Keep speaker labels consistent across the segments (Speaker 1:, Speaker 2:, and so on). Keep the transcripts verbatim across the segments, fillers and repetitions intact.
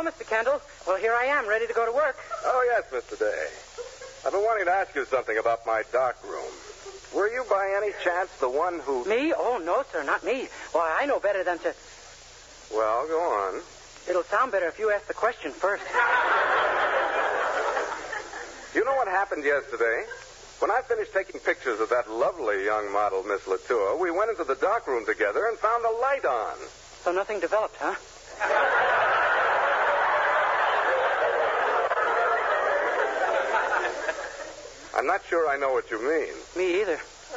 Speaker 1: Hello, Mister Kendall. Well, here I am, ready to go to work.
Speaker 2: Oh, yes, Mister Day. I've been wanting to ask you something about my dark room. Were you by any chance the one who...
Speaker 1: Me? Oh, no, sir, not me. Why, I know better than to...
Speaker 2: Well, go on.
Speaker 1: It'll sound better if you ask the question first.
Speaker 2: You know what happened yesterday? When I finished taking pictures of that lovely young model, Miss Latour, we went into the dark room together and found a light on.
Speaker 1: So nothing developed, huh?
Speaker 2: I'm not sure I know what you mean.
Speaker 1: Me either.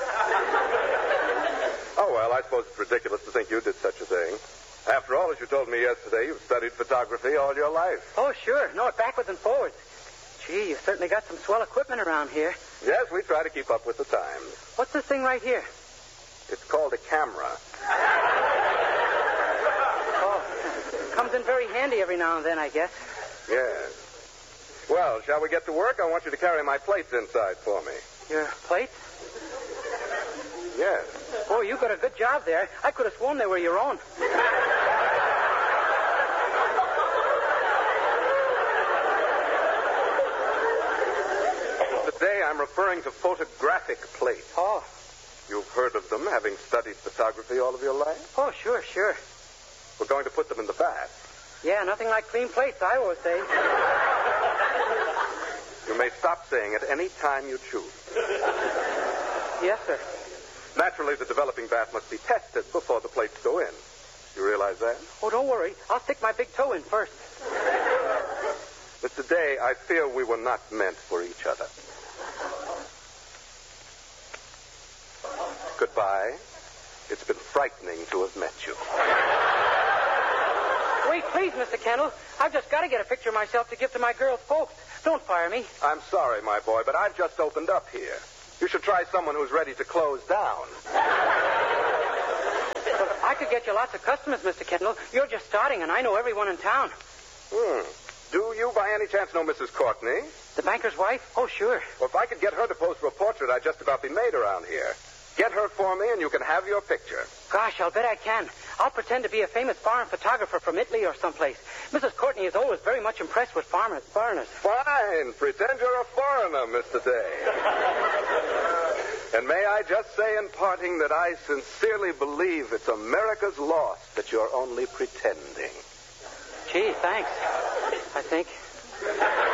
Speaker 2: Oh, well, I suppose it's ridiculous to think you did such a thing. After all, as you told me yesterday, you've studied photography all your life.
Speaker 1: Oh, sure. Know it backwards and forwards. Gee, you've certainly got some swell equipment around here.
Speaker 2: Yes, we try to keep up with the times.
Speaker 1: What's this thing right here?
Speaker 2: It's called a camera.
Speaker 1: Oh, comes in very handy every now and then, I guess.
Speaker 2: Yes. Well, shall we get to work? I want you to carry my plates inside for me.
Speaker 1: Your plates?
Speaker 2: Yes.
Speaker 1: Oh, you got a good job there. I could have sworn they were your own.
Speaker 2: Today I'm referring to photographic plates.
Speaker 1: Oh.
Speaker 2: You've heard of them, having studied photography all of your life?
Speaker 1: Oh, sure, sure.
Speaker 2: We're going to put them in the bath.
Speaker 1: Yeah, nothing like clean plates, I always say.
Speaker 2: You may stop saying it any time you choose.
Speaker 1: Yes, sir.
Speaker 2: Naturally, the developing bath must be tested before the plates go in. You realize that?
Speaker 1: Oh, don't worry. I'll stick my big toe in first.
Speaker 2: But today, I fear we were not meant for each other. Goodbye. It's been frightening to have met you.
Speaker 1: Wait, please, Mister Kendall. I've just got to get a picture of myself to give to my girl's folks. Don't fire me.
Speaker 2: I'm sorry, my boy, but I've just opened up here. You should try someone who's ready to close down.
Speaker 1: I could get you lots of customers, Mister Kendall. You're just starting, and I know everyone in town.
Speaker 2: Hmm. Do you, by any chance, know Missus Courtney?
Speaker 1: The banker's wife? Oh, sure.
Speaker 2: Well, if I could get her to pose for a portrait, I'd just about be made around here. Get her for me, and you can have your picture.
Speaker 1: Gosh, I'll bet I can. I'll pretend to be a famous foreign photographer from Italy or someplace. Missus Courtney is always very much impressed with farmers, foreigners.
Speaker 2: Fine. Pretend you're a foreigner, Mister Day. And may I just say in parting that I sincerely believe it's America's loss that you're only pretending.
Speaker 1: Gee, thanks. I think.